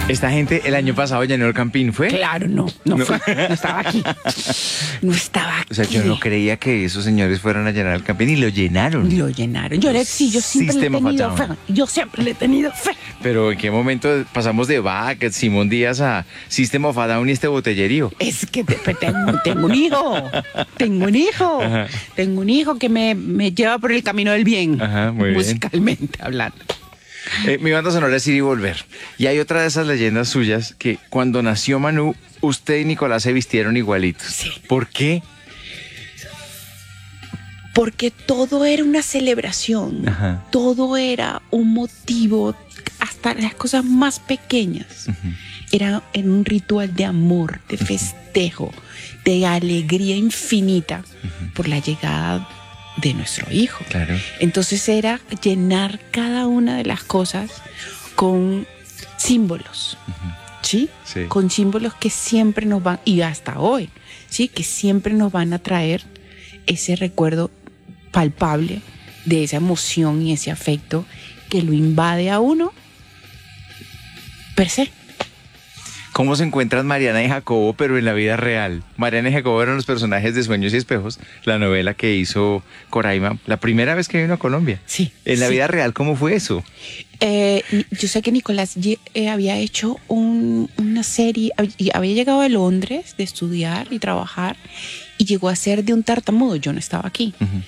Esta gente el año pasado llenó el Campín, ¿fue? Claro, no fue, no estaba aquí. No estaba aquí. O sea, yo no creía que esos señores fueran a llenar el Campín y lo llenaron. Lo llenaron. Yo siempre le he tenido fe. Yo siempre le he tenido fe. Pero ¿en qué momento pasamos de Bach, Simón Díaz a System of a Down y este botellerío? Es que tengo un hijo. Tengo un hijo. Ajá. Tengo un hijo que me lleva por el camino del bien. Ajá, muy bien. Musicalmente hablando. Mi banda sonora es Ir y Volver. Y hay otra de esas leyendas suyas que cuando nació Manu, usted y Nicolás se vistieron igualitos. Sí. ¿Por qué? Porque todo era una celebración. Ajá. Todo era un motivo, hasta las cosas más pequeñas. Uh-huh. Era en un ritual de amor, de festejo, de alegría infinita por la llegada de nuestro hijo. Claro. Entonces era llenar cada una de las cosas con símbolos, ¿sí? Sí. Con símbolos que siempre nos van, y hasta hoy, ¿sí? Que siempre nos van a traer ese recuerdo palpable de esa emoción y ese afecto que lo invade a uno per se. ¿Cómo se encuentran Mariana y Jacobo, pero en la vida real? Mariana y Jacobo eran los personajes de Sueños y Espejos, la novela que hizo Coraima, la primera vez que vino a Colombia. Sí. En la sí. vida real, ¿cómo fue eso? Yo sé que Nicolás había hecho una serie, había llegado de Londres de estudiar y trabajar, y llegó a ser de un tartamudo. Yo no estaba aquí. Uh-huh.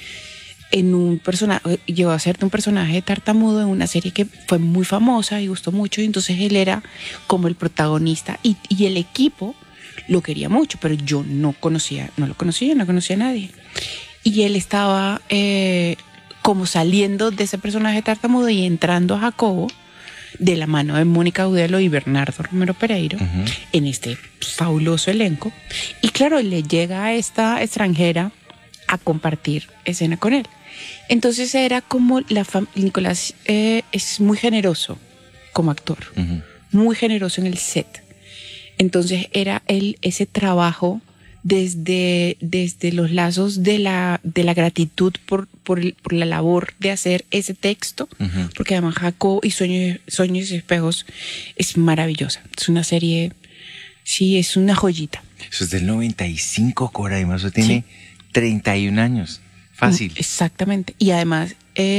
Llegó a ser de un personaje de tartamudo en una serie que fue muy famosa y gustó mucho, y entonces él era como el protagonista y el equipo lo quería mucho, pero yo no lo conocía a nadie. Y él estaba como saliendo de ese personaje de tartamudo y entrando a Jacobo de la mano de Mónica Udelo y Bernardo Romero Pereiro, uh-huh, en este fabuloso elenco. Y claro, le llega a esta extranjera a compartir escena con él. Entonces era como Nicolás es muy generoso como actor, uh-huh, muy generoso en el set. Entonces era ese trabajo desde los lazos de la gratitud por la labor de hacer ese texto, uh-huh, porque además Jacob y Sueños y Espejos es maravillosa. Es una serie, sí, es una joyita. Eso es del 95, Cora, además eso tiene 31 años. Fácil. Exactamente. Y además,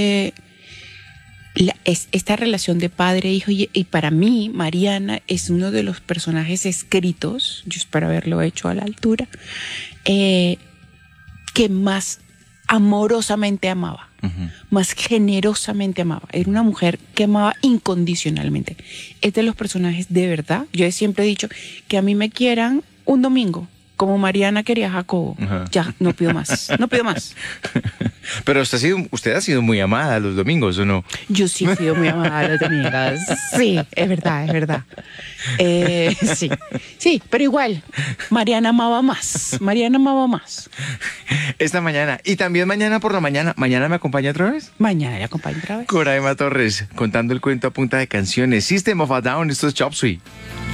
esta relación de padre-hijo, y para mí, Mariana es uno de los personajes escritos, yo espero haberlo hecho a la altura, que más amorosamente amaba, uh-huh, más generosamente amaba. Era una mujer que amaba incondicionalmente. Es de los personajes de verdad. Yo siempre he dicho que a mí me quieran un domingo, como Mariana quería a Jacobo. Uh-huh. Ya, no pido más. Pero usted ha sido muy amada los domingos, ¿o no? Yo sí he sido muy amada los domingos. Sí, es verdad. Sí, pero igual, Mariana amaba más. Esta mañana, y también mañana por la mañana. ¿Mañana me acompaña otra vez? Mañana le acompaño otra vez. Coraima Torres, contando el cuento a punta de canciones. System of a Down, esto es Chop Suey.